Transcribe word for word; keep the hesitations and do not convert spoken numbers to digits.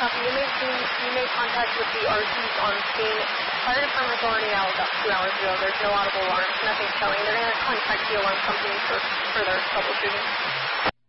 copy. You made, you made contact with the R Ts on scene. Fire department's already out about two hours ago. There's no audible alarms. Nothing's showing. They're going to contact the alarm company for further troubleshooting.